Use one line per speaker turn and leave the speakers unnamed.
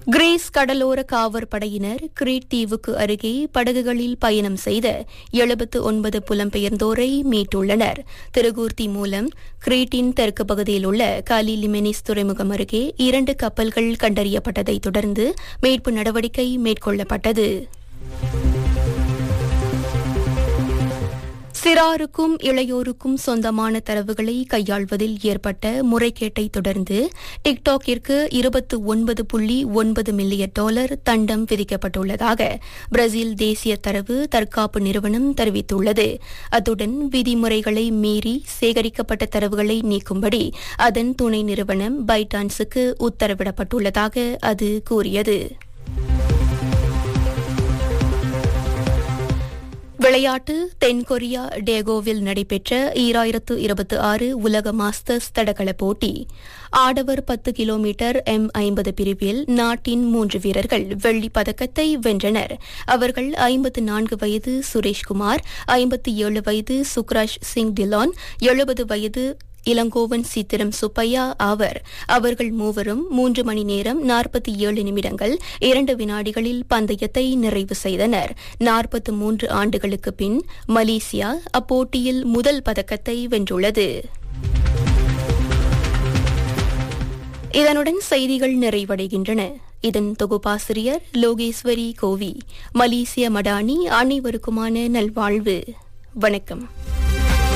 Greece கடலோர காவற் படையினர் greet தீவுக்கு அருகே படகுகளில் பயணம் செய்த 79 புலம்பெயர்ந்தோரை மீட்டுள்ளனர். திருகூர்த்தி மூலம் கிரீட்டின் தெற்கு பகுதியில் உள்ள காலி லிமெனிஸ் துறைமுகம் அருகே 2 கப்பல்கள் கண்டறியப்பட்டதைத் தொடர்ந்து மீட்பு நடவடிக்கை மேற்கொள்ளப்பட்டது. சிறாருக்கும் இளையோருக்கும் சொந்தமான தரவுகளை கையாள்வதில் ஏற்பட்ட முறைகேட்டை தொடர்ந்து டிக்டாக்கிற்கு $29.9 மில்லியன் தண்டம் விதிக்கப்பட்டுள்ளதாக பிரேசில் தேசிய தரவு தற்காப்பு நிறுவனம் தெரிவித்துள்ளது. அத்துடன் விதிமுறைகளை மீறி சேகரிக்கப்பட்ட தரவுகளை நீக்கும்படி அதன் துணை நிறுவனம் பைட்டான்ஸுக்கு உத்தரவிடப்பட்டுள்ளதாக அது கூறியது. விளையாட்டு தென்கொரியா டேகோவில் நடைபெற்ற 2026 உலக மாஸ்டர்ஸ் தடகள போட்டி. ஆடவர் 10 கிலோமீட்டர் M50 பிரிவில் நாட்டின் 3 வீரர்கள் வெள்ளிப் பதக்கத்தை வென்றனர். அவர்கள் 54 வயது சுரேஷ்குமார், 57 வயது சுக்ராஷ் சிங் டிலான், 70 வயது இளங்கோவன் சித்திரம் சுப்பையா ஆவர். அவர்கள் மூவரும் 3 மணி நேரம் 47 நிமிடங்கள் 2 வினாடிகளில் பந்தயத்தை நிறைவு செய்தனர். 43 ஆண்டுகளுக்கு பின் மலேசியா அப்போட்டியில் முதல் பதக்கத்தை வென்றுள்ளது. இதனுடன் செய்திகள் நிறைவடைகின்றன. இதன் தொகுப்பாசிரியர் லோகேஸ்வரி கோவி. மலேசிய மடானி அனைவருக்குமான நல்வாழ்வு. வணக்கம்.